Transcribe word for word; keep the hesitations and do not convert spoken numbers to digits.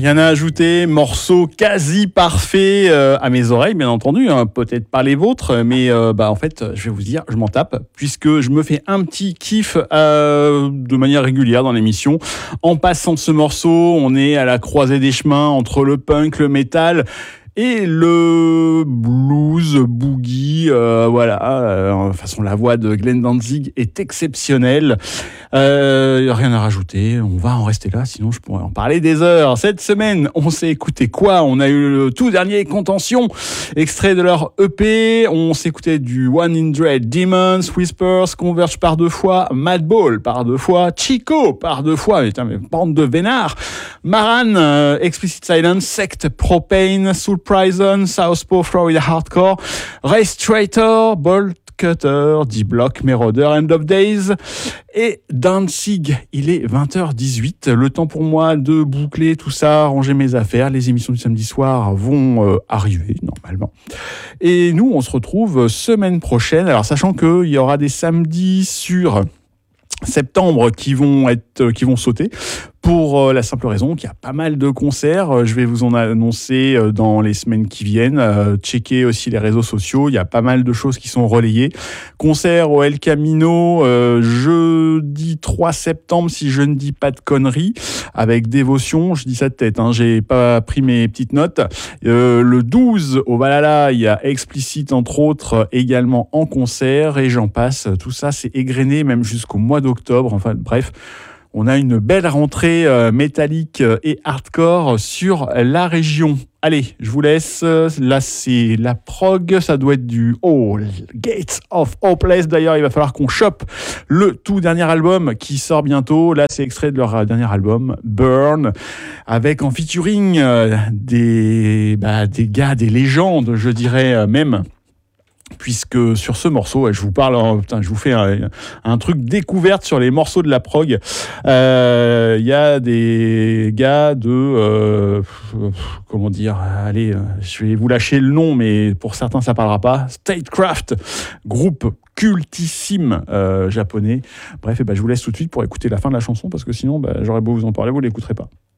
rien à ajouter, morceau quasi parfait euh, à mes oreilles, bien entendu, hein, peut-être pas les vôtres, mais euh, bah, en fait, je vais vous dire, je m'en tape, puisque je me fais un petit kiff euh, de manière régulière dans l'émission. En passant ce morceau, on est à la croisée des chemins entre le punk, le métal et le blues, boogie, euh, voilà. Euh, de toute façon, la voix de Glenn Danzig est exceptionnelle. Euh, rien à rajouter, on va en rester là, sinon je pourrais en parler des heures. Cette semaine, on s'est écouté quoi ? On a eu le tout dernier Contention, extrait de leur E P. On s'est écouté du One in Dread, Demons, Whispers, Converge par deux fois, Madball par deux fois, Chico par deux fois, putain, mais bande de vénards. Maran, euh, Explicit Silence, Sect, Propane, Soul Prison, Southpaw, Florida Hardcore, Race Traitor, Bolt Cutter, D-Block, Marauder, End of Days et Danzig. Il est vingt heures dix-huit. Le temps pour moi de boucler tout ça, ranger mes affaires. Les émissions du samedi soir vont euh, arriver normalement. Et nous, on se retrouve semaine prochaine. Alors, sachant qu'il y aura des samedis sur septembre qui vont être, qui vont sauter. Pour la simple raison qu'il y a pas mal de concerts. Je vais vous en annoncer dans les semaines qui viennent. Checkez aussi les réseaux sociaux. Il y a pas mal de choses qui sont relayées. Concert au El Camino, euh, jeudi trois septembre, si je ne dis pas de conneries, avec Dévotion. Je dis ça de tête, hein. J'ai pas pris mes petites notes. Euh, le douze au Valhalla, il y a Explicit, entre autres, également en concert. Et j'en passe. Tout ça, c'est égrené même jusqu'au mois d'octobre. Enfin, bref. On a une belle rentrée euh, métallique et hardcore sur la région. Allez, je vous laisse. Là, c'est la prog. Ça doit être du Oh, Gates of Hopeless. D'ailleurs, il va falloir qu'on chope le tout dernier album qui sort bientôt. Là, c'est extrait de leur dernier album, Burn, avec en featuring euh, des, bah, des gars, des légendes, je dirais euh, même. Puisque sur ce morceau, je vous parle, oh, putain, je vous fais un, un truc découverte sur les morceaux de la prog. Il euh, y a des gars de, euh, comment dire, allez, je vais vous lâcher le nom, mais pour certains ça parlera pas. Statecraft, groupe cultissime euh, japonais. Bref, et ben, je vous laisse tout de suite pour écouter la fin de la chanson, parce que sinon, ben, j'aurais beau vous en parler, vous l'écouterez pas.